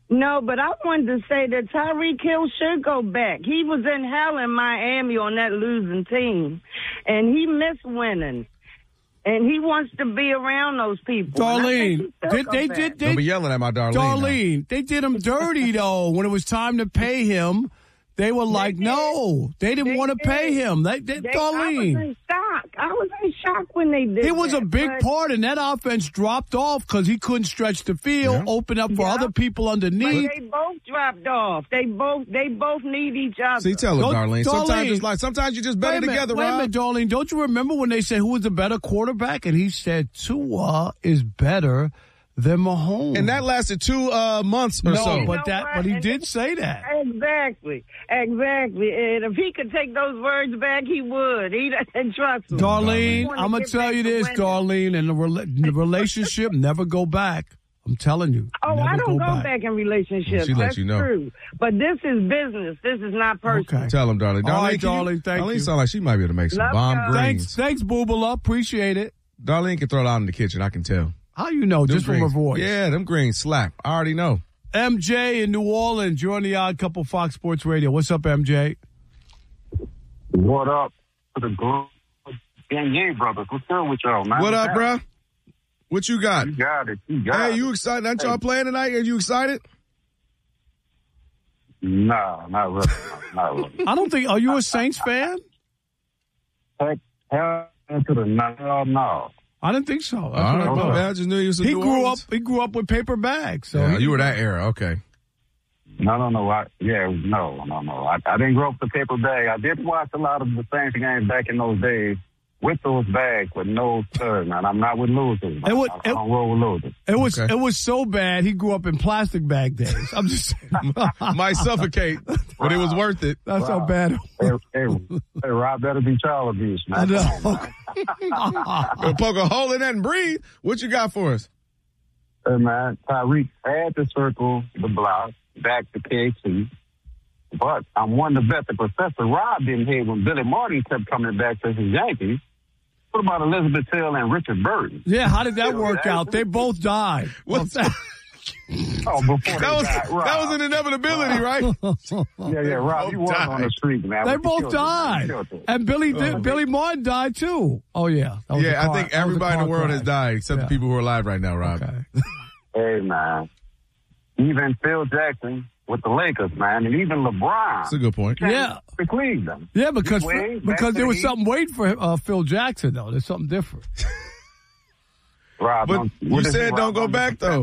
No, but I wanted to say that Tyreek Hill should go back. He was in hell in Miami on that losing team, and he missed winning. And he wants to be around those people. Darlene, don't be yelling at my Darlene. Darlene, they did him dirty, though. When it was time to pay him, they were like, no. They didn't want to pay him. Darlene. I was in shock when they did It was a big part, and that offense dropped off because he couldn't stretch the field, open up for other people underneath. But they both dropped off. They both need each other. See, tell her, Darlene. Sometimes you just better together, Wait a minute, Darlene. Don't you remember when they said who was the better quarterback? And he said Tua is better than Mahomes. And that lasted 2 months or so. But he did say that. Exactly. And if he could take those words back, he would. Trust me. Darlene, I'm going to tell you this, Darlene, and the relationship never go back. I'm telling you. Oh, I don't go back in relationships. Well, she lets you know. True. But this is business. This is not personal. Okay. Tell him, Darlene. All right, Darlene, thank you. Darlene sounds like she might be able to make some bomb greens. Thanks, Boobala. Appreciate it. Darlene can throw it out in the kitchen. I can tell. How you know? Just from her voice. Yeah, them greens slap. I already know. MJ in New Orleans. You're on the Odd Couple Fox Sports Radio. What's up, MJ? What up to the group? Yeah, brothers. What's good with y'all, man? What up, bro? What you got? You got it. Hey, you excited? Aren't y'all playing tonight? Are you excited? No, not really. Not really. I don't think. Are you a Saints fan? Heck, hell to the no. I didn't think so. I just knew he was. He grew up with paper bags. So you were that era, okay? No. I didn't grow up with paper bag. I did watch a lot of the Saints games back in those days with those bags, with no turd, man. I'm not with losers. I don't roll with losers. It was so bad. He grew up in plastic bag days. I'm just saying. Might suffocate, but it was worth it. That's how bad. Hey, Rob, better be child abuse, man. Poke a hole in that and breathe. What you got for us? Hey, man, Tyreek had to circle the block back to KC. But I'm one to bet that Professor Rob didn't hear when Billy Martin kept coming back to his Yankees. What about Elizabeth Hill and Richard Burton? Yeah, how did that work out? They both died. What's that? That was an inevitability, right? Yeah, Rob, you was on the street, man. They both died. And Billy Martin died, too. Oh, yeah. I think everybody in the world has died except the people who are alive right now, Rob. Okay. Hey, man. Even Phil Jackson with the Lakers, man, and even LeBron. That's a good point. Yeah. To Cleveland. Yeah, because there was something waiting for Phil Jackson, though. There's something different. Rob, but you said don't go back, though.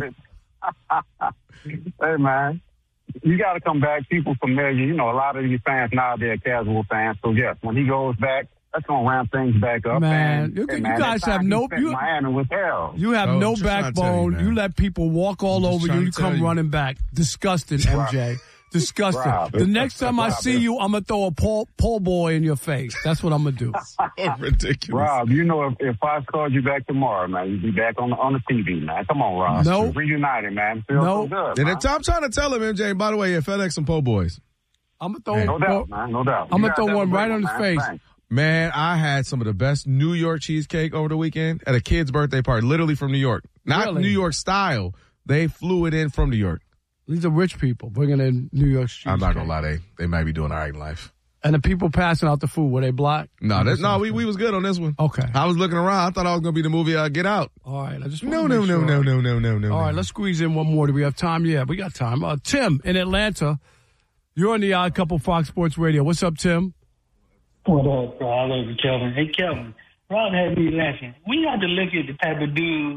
Hey, man, you got to come back. People familiar. You know, a lot of these fans nowadays are casual fans. So, yes, when he goes back, that's going to ramp things back up. Man, you guys have no... Miami with hell. You have no backbone. You let people walk all over you. You come running back. Disgusting, MJ. Disgusting. Rob, the next time I see you, I'm going to throw a pole boy in your face. That's what I'm going to do. So ridiculous. Rob, you know, if Fox called you back tomorrow, man, you'd be back on the TV, man. Come on, Rob. No. Reunited, man. Feels so good, and I'm trying to tell him, MJ, by the way, FedEx some po' boys. I'm going to throw No doubt, man. No doubt. I'm going to throw one right on his face. Thanks. Man, I had some of the best New York cheesecake over the weekend at a kid's birthday party, literally from New York. Not Really? New York style. They flew it in from New York. These are rich people bringing in New York cheesecake. I'm not going to lie, they might be doing all right in life. And the people passing out the food, were they black? No, we was good on this one. Okay. I was looking around. I thought I was going to be the movie Get Out. All right. I just No. All right, let's squeeze in one more. Do we have time? Yeah, we got time. Tim in Atlanta. You're on the Odd Couple Fox Sports Radio. What's up, Tim? What up, bro? I love you, Kelvin. Hey, Kelvin, Rob had me laughing. We got to look at the type of dude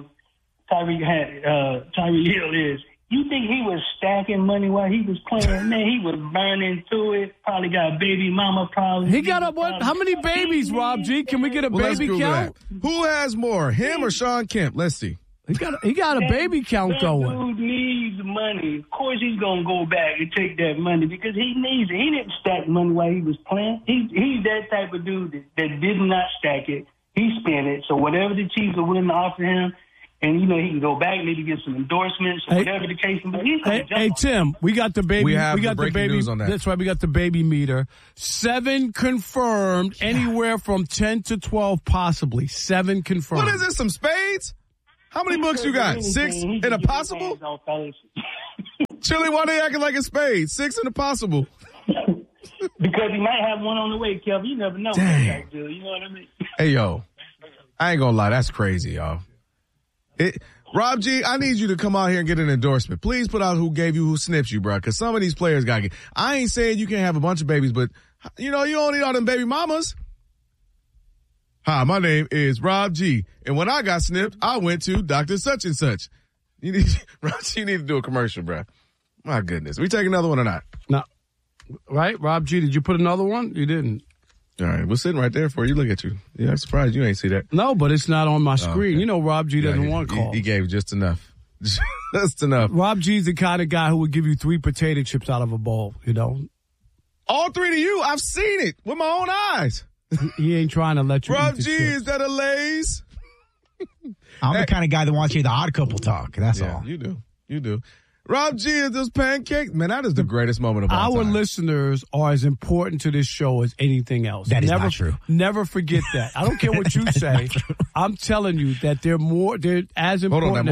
Tyreek Hill is. You think he was stacking money while he was playing? Man, he was burning through it. Probably got a baby mama problem. He got what? How many babies, Rob G? Can we get a baby count? Who has more, him or Sean Kemp? Let's see. He got a baby count going. That dude needs money. Of course he's going to go back and take that money because he needs it. He didn't stack money while he was playing. He's that type of dude that did not stack it. He spent it. So whatever the Chiefs are willing to offer him, and, you know, he can go back, maybe get some endorsements or whatever the case may be. Hey, Tim, we got the baby. We got the baby news on that. That's right. We got the baby meter. 7 confirmed, anywhere from 10 to 12 possibly. 7 confirmed. What is this, some spades? How many books you got? 6 and a possible? Chili, why they acting like it's spades? 6 and a possible. Because he might have one on the way, Kelvin. You never know. Dang. You know what I mean? Hey, yo, I ain't gonna lie. That's crazy, y'all. Rob G, I need you to come out here and get an endorsement. Please put out who sniffed you, bro, because some of these players got to get. I ain't saying you can't have a bunch of babies, but, you don't need all them baby mamas. Hi, my name is Rob G, and when I got snipped, I went to Dr. Such and Such. Rob G, you need to do a commercial, bro. My goodness. We take another one or not? No. Right? Rob G, did you put another one? You didn't. All right, we're sitting right there for you. Look at you. Yeah, I'm surprised you ain't see that. No, but it's not on my screen. Okay. Rob G doesn't want to call. He gave just enough. Just enough. Rob G's the kind of guy who would give you 3 potato chips out of a bowl, All 3 to you. I've seen it with my own eyes. He ain't trying to let you Rob eat the G, chips. is that a Lay's? I'm the kind of guy that wants to hear the Odd Couple talk. That's all. You do. Rob G, is those pancakes? Man, that is the greatest moment of all time. Our listeners are as important to this show as anything else. That is not true. Never forget that. I don't care what you say. I'm telling you that they're as important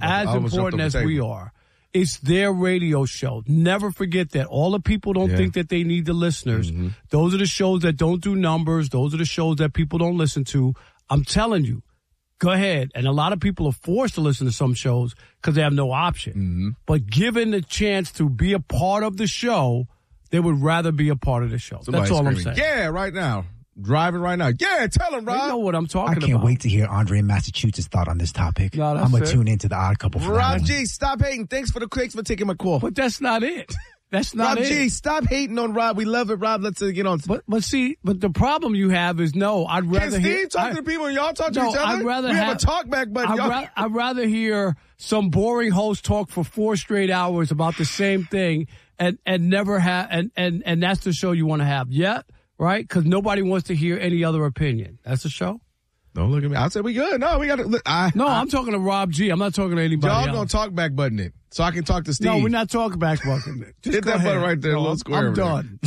as we are. It's their radio show. Never forget that. All the people don't think that they need the listeners. Mm-hmm. Those are the shows that don't do numbers. Those are the shows that people don't listen to. I'm telling you. Go ahead. And a lot of people are forced to listen to some shows because they have no option. Mm-hmm. But given the chance to be a part of the show, they would rather be a part of the show. Somebody's That's all screaming. I'm saying. Yeah, right now. Driving right now. Yeah, tell him, Rob. You know what I'm talking about. I can't wait to hear Andre in Massachusetts' thought on this topic. No, I'm going to tune into the Odd Couple for Rob that G, stop hating. Thanks for taking my call. But that's not it. That's not Rob it. G, stop hating on Rob. We love it, Rob. Let's get on. But the problem you have is I'd rather Can Steve talk to the people and y'all talk to each other? I'd rather have a talk back button. I'd rather hear some boring host talk for 4 straight hours about the same thing and never have and that's the show you want to have. Yeah, right? Because nobody wants to hear any other opinion. That's the show. Don't look at me. I said we good. No, we got to. I'm talking to Rob G. I'm not talking to anybody else. Y'all gonna talk back button it so I can talk to Steve. No, we're not talking back button it. Just hit that button right there, little square. I'm done.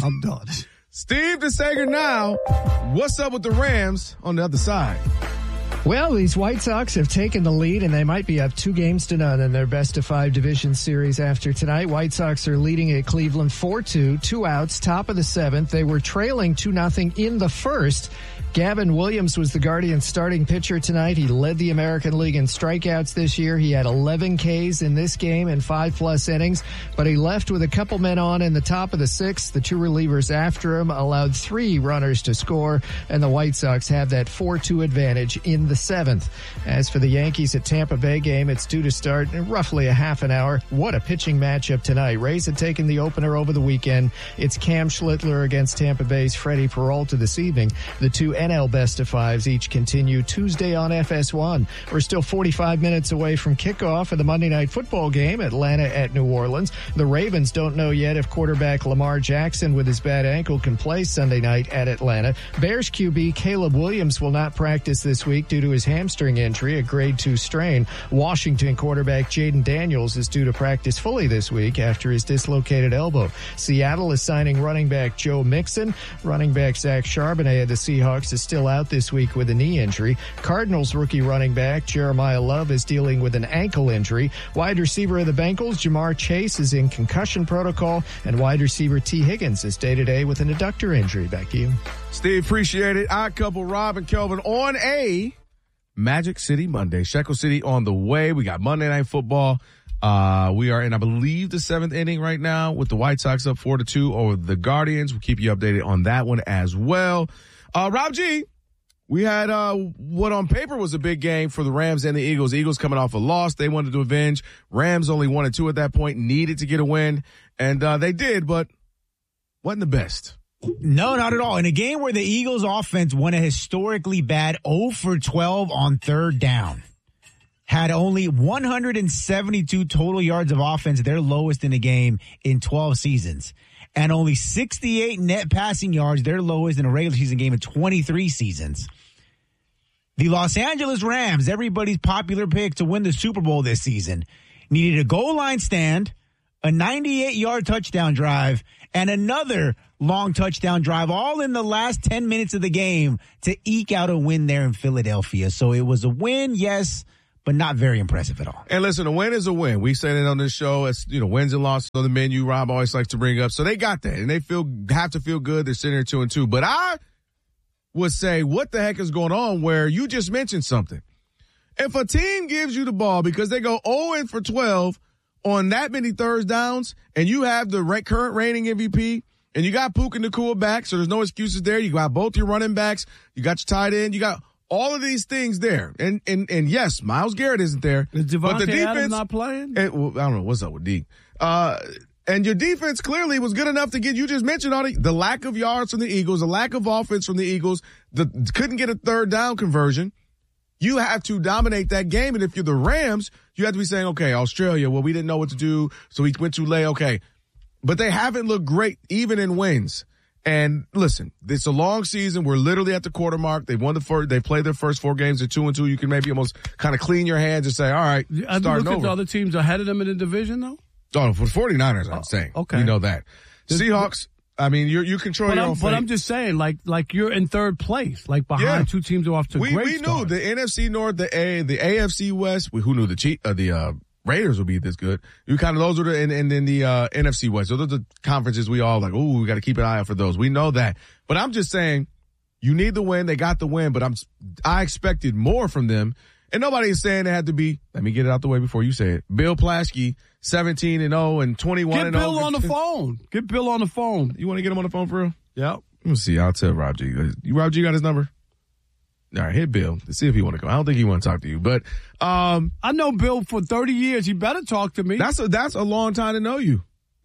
Steve DeSager now. What's up with the Rams on the other side? Well, these White Sox have taken the lead, and they might be up 2-0 in their best-of-5 division series after tonight. White Sox are leading at Cleveland 4-2, 2 outs, top of the 7th. They were trailing 2-0 in the first. Gavin Williams was the Guardians' starting pitcher tonight. He led the American League in strikeouts this year. He had 11 Ks in this game in 5+ innings, but he left with a couple men on in the top of the 6th. The 2 relievers after him allowed 3 runners to score, and the White Sox have that 4-2 advantage in the 7th. As for the Yankees at Tampa Bay game, it's due to start in roughly a half an hour. What a pitching matchup tonight. Rays had taken the opener over the weekend. It's Cam Schlittler against Tampa Bay's Freddie Peralta this evening. The 2 NL best-of-5s each continue Tuesday on FS1. We're still 45 minutes away from kickoff of the Monday Night Football game, Atlanta at New Orleans. The Ravens don't know yet if quarterback Lamar Jackson with his bad ankle can play Sunday night at Atlanta. Bears QB Caleb Williams will not practice this week due to his hamstring injury, a grade 2 strain. Washington quarterback Jaden Daniels is due to practice fully this week after his dislocated elbow. Seattle is signing running back Joe Mixon. Running back Zach Charbonnet of the Seahawks is still out this week with a knee injury. Cardinals rookie running back Jeremiah Love is dealing with an ankle injury. Wide receiver of the Bengals Jamar Chase is in concussion protocol, and wide receiver T. Higgins is day-to-day with an adductor injury. Back to you. Steve, appreciate it. Odd Couple, Rob and Kelvin on a Magic City Monday. Shekel City on the way. We got Monday Night Football. We are in, I believe, the 7th inning right now with the White Sox up 4-2 over the Guardians. We'll keep you updated on that one as well. Rob G, we had what on paper was a big game for the Rams and the Eagles. The Eagles coming off a loss. They wanted to avenge. Rams only 1-2 at that point, needed to get a win, and they did, but wasn't the best. No, not at all. In a game where the Eagles offense went a historically bad 0-for-12 on 3rd down, had only 172 total yards of offense, their lowest in a game in 12 seasons. And only 68 net passing yards, their lowest in a regular season game in 23 seasons. The Los Angeles Rams, everybody's popular pick to win the Super Bowl this season, needed a goal line stand, a 98-yard touchdown drive, and another long touchdown drive, all in the last 10 minutes of the game to eke out a win there in Philadelphia. So it was a win, yes, but not very impressive at all. And listen, a win is a win. We said it on this show. It's, wins and losses on the menu. Rob always likes to bring up. So they got that, and they have to feel good. They're sitting here 2-2. But I would say, what the heck is going on where you just mentioned something? If a team gives you the ball because they go 0-for-12 on that many third downs, and you have the current reigning MVP, and you got Puka Nacua back, so there's no excuses there. You got both your running backs. You got your tight end. You got all of these things there. And yes, Myles Garrett isn't there. Is Devontae but the defense Adams not playing? I don't know. What's up with Deke? And your defense clearly was good enough to get, you just mentioned the lack of yards from the Eagles, the lack of offense from the Eagles, couldn't get a third down conversion. You have to dominate that game. And if you're the Rams, you have to be saying, okay, Australia, well, we didn't know what to do, so we went too late. Okay. But they haven't looked great, even in wins. And listen, it's a long season. We're literally at the quarter mark. They played their first 4 games. They're 2-2. You can maybe almost kind of clean your hands and say, all right, starting over. Look at the other teams ahead of them in the division, though? Oh, for the 49ers, I'm saying. Okay. You know that. Seahawks, I mean, you control your own fate. But I'm just saying, like you're in third place, like behind 2 teams who are off to a great start. We knew the NFC North, the AFC West. Who knew the Raiders would be this good? Those were and then the NFC West. So those are the conferences we all like, ooh, we got to keep an eye out for those. We know that. But I'm just saying, you need the win. They got the win, but I expected more from them. And nobody is saying it had to be, let me get it out the way before you say it, Bill Plaschke, 17-0 and 21-0. Get Bill on the phone. Get Bill on the phone. You want to get him on the phone for real? Yep. Let me see. I'll tell Rob G. Rob G got his number? All right, hit Bill. Let's see if he want to go. I don't think he want to talk to you, but I know Bill for 30 years. He better talk to me. That's a long time to know you.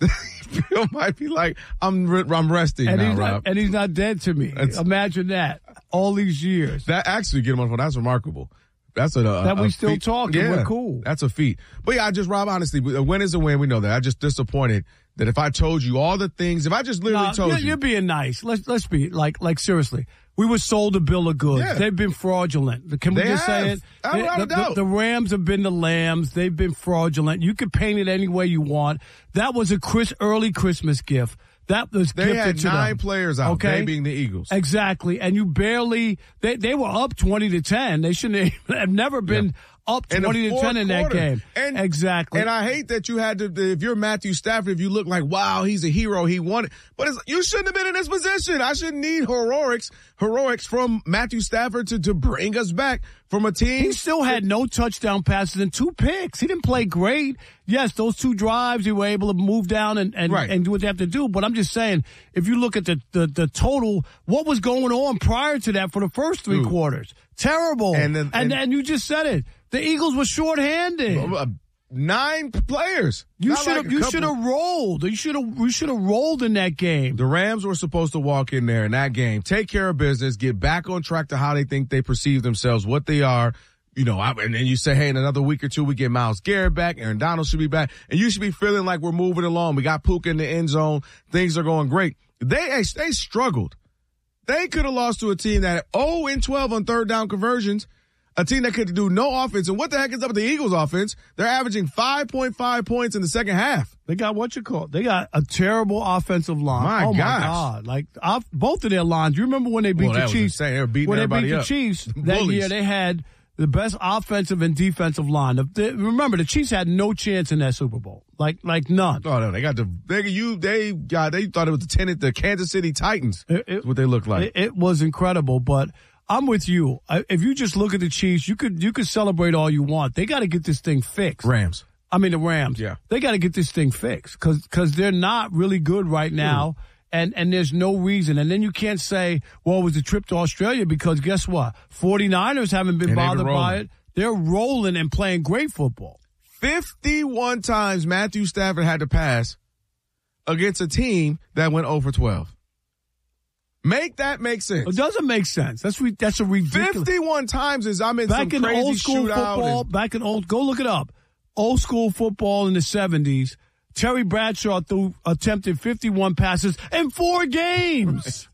Bill might be like, I'm resting and now, Rob. And he's not dead to me. Imagine that. All these years. That actually get him on the phone. That's remarkable. That's that we still feat. talking. Yeah, we're cool. That's a feat. But yeah, Rob, honestly, a win is a win. We know that. I'm just disappointed that if I told you all the things, if I just literally told you. You're being nice. Let's be like seriously. We were sold a bill of goods. Yeah. They've been fraudulent. Can we just say it? The Rams have been the lambs. They've been fraudulent. You can paint it any way you want. That was a early Christmas gift. That was they had 9 players out, okay? They being the Eagles. Exactly. And you barely, they were up 20-10. They shouldn't have never been up 20-10 in that game. And, exactly. And I hate that you had to, if you're Matthew Stafford, if you look like, wow, he's a hero, he won it. But you shouldn't have been in this position. I shouldn't need heroics from Matthew Stafford to bring us back from a team. He still had no touchdown passes and 2 picks. He didn't play great. Yes, those 2 drives, he were able to move down and do what they have to do. But I'm just saying, if you look at the total, what was going on prior to that for the first 3 quarters? Terrible. And you just said it. The Eagles were shorthanded. 9 players. You should have rolled. You should have rolled in that game. The Rams were supposed to walk in there in that game, take care of business, get back on track to how they think they perceive themselves, what they are. And then you say, hey, in another week or 2, we get Myles Garrett back. Aaron Donald should be back. And you should be feeling like we're moving along. We got Puka in the end zone. Things are going great. They struggled. They could have lost to a team that had 0-12 on third down conversions, a team that could do no offense. And what the heck is up with the Eagles offense? They're averaging 5.5 points in the second half. They got They got a terrible offensive line. My God. Like, both of their lines. You remember when they beat the Chiefs? They were beating everybody up. The Chiefs that year, they had the best offensive and defensive line. Remember, the Chiefs had no chance in that Super Bowl. Like none. Oh no, they thought it was the Kansas City Titans. What they look like. It was incredible, but I'm with you. If you just look at the Chiefs, you could celebrate all you want. They got to get this thing fixed. The Rams. Yeah. They got to get this thing fixed because they're not really good right now. And there's no reason. And then you can't say, well, it was a trip to Australia because guess what? 49ers haven't been bothered by it. They're rolling and playing great football. 51 times Matthew Stafford had to pass against a team that went 0-12. Make that make sense. It doesn't make sense. That's a ridiculous. 51 times is I'm in back some crazy old school shootout. Football, go look it up. Old school football in the 70s. Terry Bradshaw attempted 51 passes in 4 games.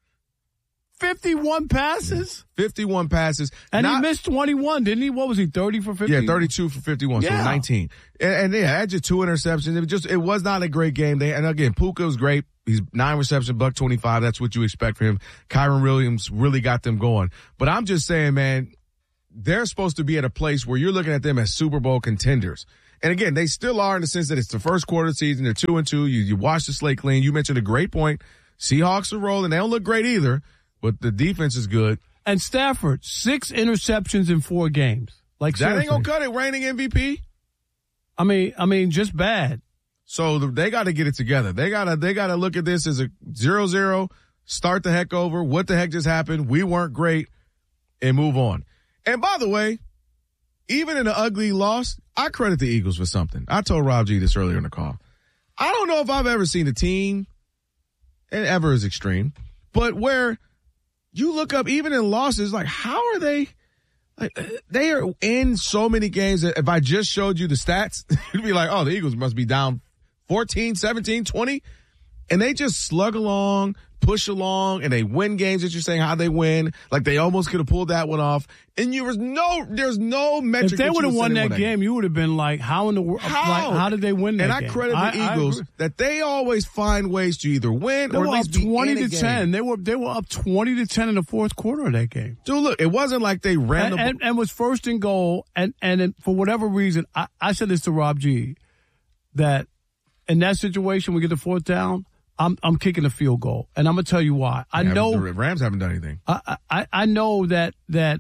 51 passes? 51 passes. And he missed 21, didn't he? What was he, 30 for 50? Yeah, 32 for 51, so 19. And had just 2 interceptions. It was not a great game. And again, Puka was great. He's 9 receptions, $125. That's what you expect from him. Kyron Williams really got them going. But I'm just saying, man, they're supposed to be at a place where you're looking at them as Super Bowl contenders. And again, they still are in the sense that it's the first quarter of the season. They're 2-2. You wash the slate clean. You mentioned a great point. Seahawks are rolling. They don't look great either, but the defense is good. And Stafford, 6 interceptions in 4 games. Like, that ain't gonna cut it. Reigning MVP. I mean, just bad. So they got to get it together. They got to look at this as a 0-0. Start the heck over. What the heck just happened? We weren't great, and move on. And by the way, even in an ugly loss, I credit the Eagles for something. I told Rob G this earlier in the call. I don't know if I've ever seen a team, and ever is extreme, but where you look up, even in losses, like, how are they? Like, they are in so many games that if I just showed you the stats, you'd be like, oh, the Eagles must be down 14, 17, 20. And they just slug along, push along, and they win games that you're saying how they win. Like, they almost could have pulled that one off. And there's no metric. If they would have won that game, you would have been like, how in the world? How did they win that game? And I credit the Eagles that they always find ways to either win or at least be 20-10. They were up 20-10 in the fourth quarter of that game. Dude, look, it wasn't like they ran and was first and goal. And for whatever reason, I said this to Rob G, that in that situation, we get the fourth down, I'm kicking a field goal, and I'm gonna tell you why. I know the Rams haven't done anything. I know that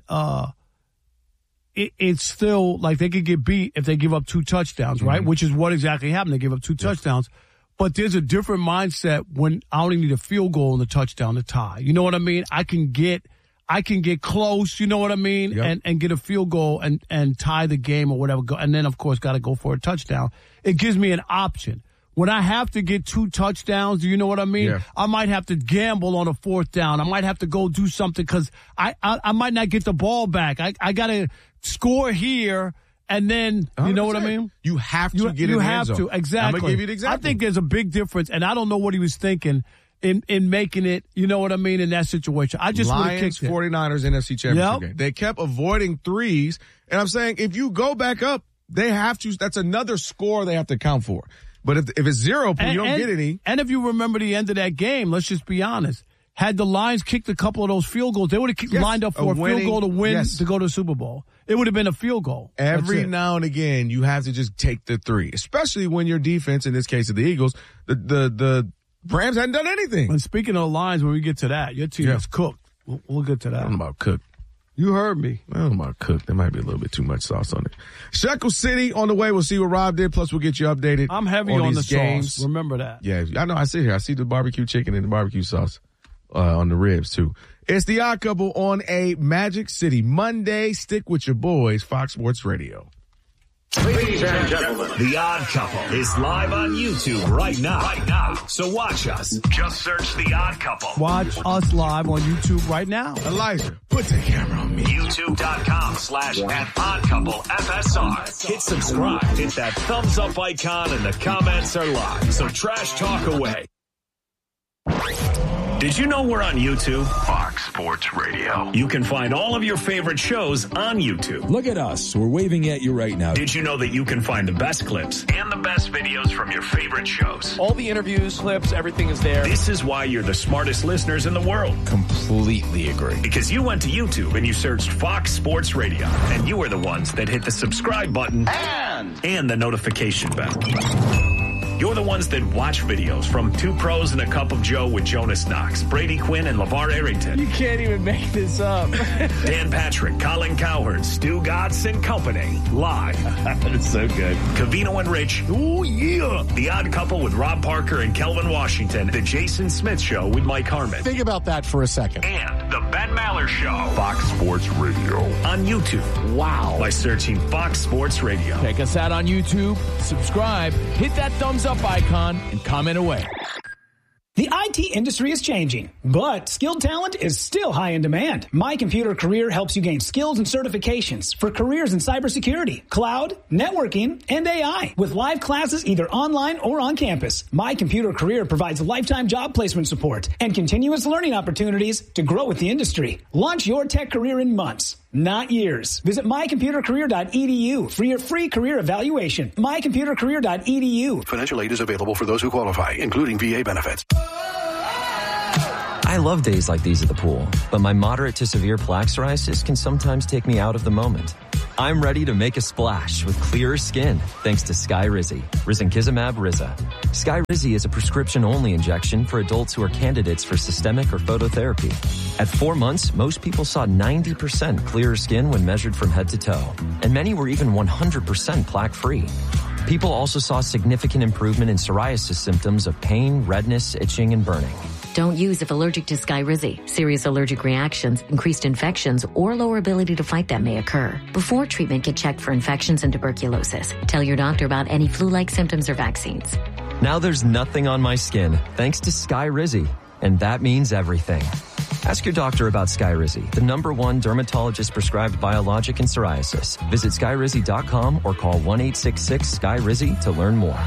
it's still like they could get beat if they give up 2 touchdowns, right? Which is what exactly happened. They gave up 2 touchdowns, but there's a different mindset when I only need a field goal and a touchdown to tie. You know what I mean? I can get close. You know what I mean? Yep. And get a field goal and tie the game or whatever. And then of course got to go for a touchdown. It gives me an option. When I have to get 2 touchdowns, do you know what I mean? Yeah. I might have to gamble on a 4th down. I might have to go do something because I might not get the ball back. I got to score here, and then, you know what I mean? You have to get in the end zone. You have to, exactly. I'm going to give you the example. I think there's a big difference, and I don't know what he was thinking in making it, you know what I mean, in that situation. I just would have kicked it. 49ers NFC Championship game. They kept avoiding threes, and I'm saying if you go back up, they have to, that's another score they have to account for. But if it's 0, you don't get any. And if you remember the end of that game, let's just be honest. Had the Lions kicked a couple of those field goals, they would have lined up for a field goal to win, to go to the Super Bowl. It would have been a field goal. Every now and again, you have to just take the 3, especially when your defense, in this case of the Eagles, the Rams hadn't done anything. And speaking of the Lions, when we get to that, your team is cooked. We'll get to that. I don't know about cooked. You heard me. I don't know about cooked. There might be a little bit too much sauce on it. Shekel City on the way. We'll see what Rob did. Plus, we'll get you updated. I'm heavy on the games. Sauce. Remember that. Yeah, I know. I sit here. I see the barbecue chicken and the barbecue sauce on the ribs, too. It's the Odd Couple on a Magic City Monday. Stick with your boys, Fox Sports Radio. Ladies and gentlemen, The Odd Couple is live on YouTube right now. So watch us. Just search The Odd Couple. Watch us live on YouTube right now. Elijah, put the camera on me. YouTube.com/OddCoupleFSR. Hit subscribe. Hit that thumbs up icon and the comments are live. So trash talk away. Did you know we're on YouTube? Fox Sports Radio. You can find all of your favorite shows on YouTube. Look at us. We're waving at you right now. Did you know that you can find the best clips and the best videos from your favorite shows? All the interviews, clips, everything is there. This is why you're the smartest listeners in the world. Completely agree. Because you went to YouTube and you searched Fox Sports Radio. And you were the ones that hit the subscribe button and the notification bell. You're the ones that watch videos from Two Pros and a Cup of Joe with Jonas Knox, Brady Quinn, and LeVar Arrington. You can't even make this up. Dan Patrick, Colin Cowherd, Stu Gatz, and company. Live. That's so good. Covino and Rich. Oh, yeah. The Odd Couple with Rob Parker and Kelvin Washington. The Jason Smith Show with Mike Harmon. Think about that for a second. And the Ben Maller Show. Fox Sports Radio. On YouTube. Wow. By searching Fox Sports Radio. Check us out on YouTube. Subscribe. Hit that thumbs up icon and comment away. The IT industry is changing, but skilled talent is still high in demand. My Computer Career helps you gain skills and certifications for careers in cybersecurity, cloud, networking, and AI. With live classes either online or on campus, My Computer Career provides lifetime job placement support and continuous learning opportunities to grow with the industry. Launch your tech career in months, not years. Visit mycomputercareer.edu for your free career evaluation. mycomputercareer.edu. Financial aid is available for those who qualify, including VA benefits. I love days like these at the pool, but my moderate to severe plaque psoriasis can sometimes take me out of the moment. I'm ready to make a splash with clearer skin thanks to Skyrizi, risankizumab Riza. Skyrizi is a prescription-only injection for adults who are candidates for systemic or phototherapy. At 4 months, most people saw 90% clearer skin when measured from head to toe, and many were even 100% plaque-free. People also saw significant improvement in psoriasis symptoms of pain, redness, itching, and burning. Don't use if allergic to Skyrizi. Serious allergic reactions, increased infections, or lower ability to fight them may occur. Before treatment, get checked for infections and tuberculosis. Tell your doctor about any flu-like symptoms or vaccines. Now there's nothing on my skin thanks to Skyrizi, and that means everything. Ask your doctor about Skyrizi, the #1 dermatologist-prescribed biologic in psoriasis. Visit Skyrizi.com or call 1-866-SKYRIZI to learn more.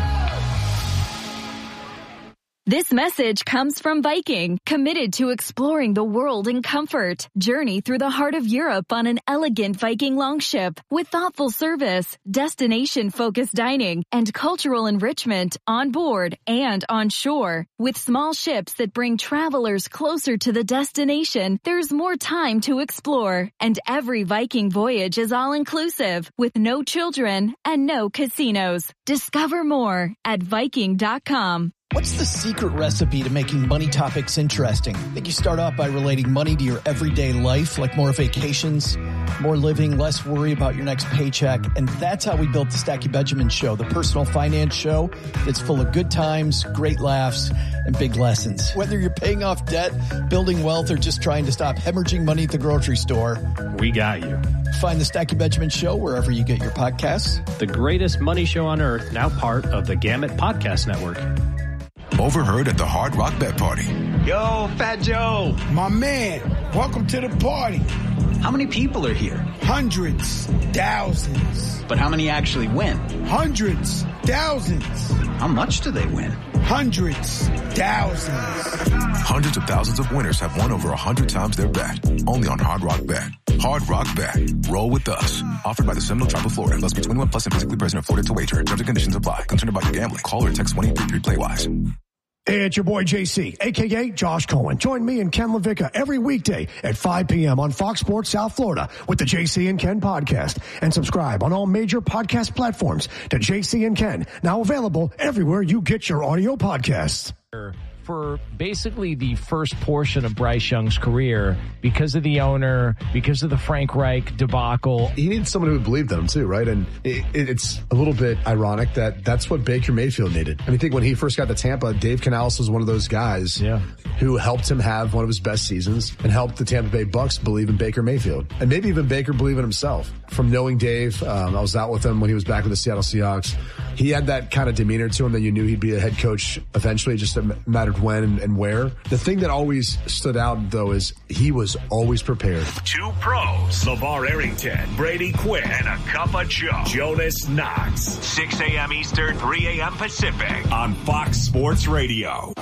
This message comes from Viking, committed to exploring the world in comfort. Journey through the heart of Europe on an elegant Viking longship with thoughtful service, destination-focused dining, and cultural enrichment on board and on shore. With small ships that bring travelers closer to the destination, there's more time to explore. And every Viking voyage is all-inclusive, with no children and no casinos. Discover more at Viking.com. What's the secret recipe to making money topics interesting? I think you start off by relating money to your everyday life, like more vacations, more living, less worry about your next paycheck. And that's how we built the Stacking Benjamin Show, the personal finance show that's full of good times, great laughs, and big lessons. Whether you're paying off debt, building wealth, or just trying to stop hemorrhaging money at the grocery store, we got you. Find the Stacking Benjamin Show wherever you get your podcasts. The greatest money show on earth, now part of the Gamut Podcast Network. Overheard at the Hard Rock Bet Party. Yo, Fat Joe. My man, welcome to the party. How many people are here? Hundreds, thousands. But how many actually win? Hundreds, thousands. How much do they win? Hundreds, thousands. Hundreds of thousands of winners have won over 100 times their bet. Only on Hard Rock Bet. Hard Rock Bet. Roll with us. Offered by the Seminole Tribe of Florida. Must be 21 plus and physically present in Florida to wager. Terms and conditions apply. Concerned about your gambling? Call or text 1-833-PLAY-WISE. Hey, it's your boy JC, a.k.a. Josh Cohen. Join me and Ken LaVicka every weekday at 5 p.m. on Fox Sports South Florida with the JC and Ken podcast. And subscribe on all major podcast platforms to JC and Ken, now available everywhere you get your audio podcasts. For basically the first portion of Bryce Young's career, because of the owner, because of the Frank Reich debacle. He needs someone who would believe in him too, right? And it's a little bit ironic that that's what Baker Mayfield needed. I mean, I think when he first got to Tampa, Dave Canales was one of those guys who helped him have one of his best seasons and helped the Tampa Bay Bucks believe in Baker Mayfield. And maybe even Baker believe in himself. From knowing Dave, I was out with him when he was back with the Seattle Seahawks. He had that kind of demeanor to him that you knew he'd be a head coach eventually, just a matter of when and where. The thing that always stood out, though, is he was always prepared. Two pros, LeVar Arrington, Brady Quinn, and a cup of Joe, Jonas Knox. 6 a.m. Eastern, 3 a.m. Pacific on Fox Sports Radio.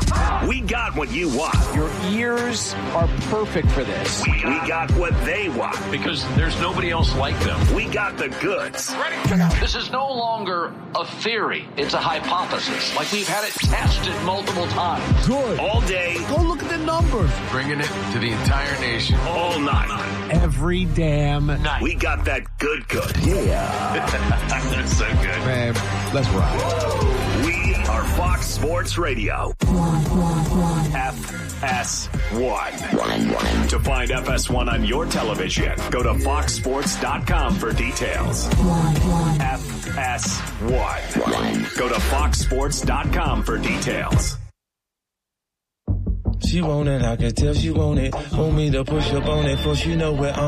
We got what you want. Your ears are perfect for this. We got what they want. Because there's nobody else like them. We got the goods. This is no longer a theory. It's a hypothesis. Like we've had it tested multiple times. Good. All day. Go look at the numbers. Bringing it to the entire nation. All night. Every damn night. We got that good. Yeah. That's so good. Man, let's ride. We are Fox Sports Radio. FS1. To find FS1 on your television, go to foxsports.com for details. FS1. Go to foxsports.com for details. She want it, I can tell she want it. Want me to push up on it, for she know where I'm